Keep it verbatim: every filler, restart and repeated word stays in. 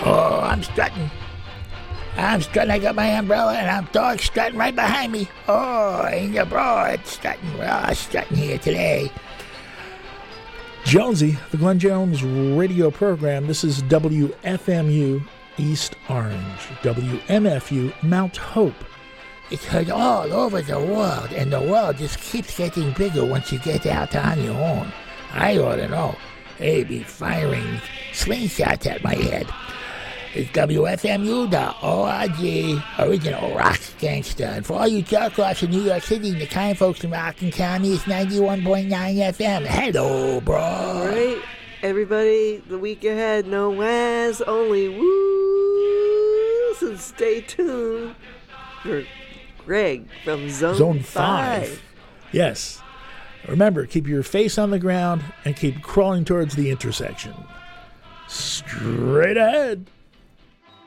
Oh, I'm strutting. I'm strutting. I got my umbrella, and I'm dog strutting right behind me. Oh, ain't you broad strutting? We're all strutting here today. Jonesy, the Glenn Jones radio program. This is W F M U East Orange, W M F U Mount Hope. It's heard all over the world, and the world just keeps getting bigger once you get out on your own. I ought to know. They be firing slingshots at my head. It's W F M U dot org, original rock gangster. And for all you jerk-offs in New York City and the kind folks in Rockland County, it's ninety-one point nine F M. Hello, bro. All right, everybody, the week ahead, no whas, only woos, and stay tuned for Greg from Zone, Zone five. five. Yes. Remember, keep your face on the ground and keep crawling towards the intersection. Straight ahead.